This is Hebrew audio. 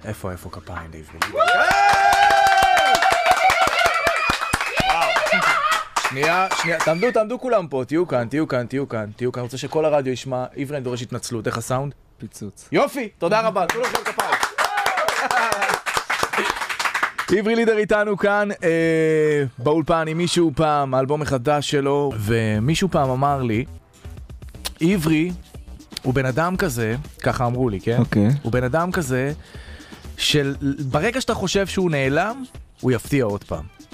איפה כפיים לעברי? שנייה, תעמדו כולם פה, תהיו כאן. אני רוצה שכל הרדיו ישמע. עברי, אני דורש התנצלות, איך הסאונד? פיצוץ. יופי, תודה רבה, תנו לכם כפיים. עברי לידר איתנו כאן באולפן עם מישהו פעם, האלבום החדש שלו, ומישהו פעם אמר לי, עברי הוא בן אדם כזה, ככה אמרו לי, כן? אוקיי. הוא בן אדם כזה, ברגע שאתה חושב שהוא נעלם, הוא יפתיע עוד פעם.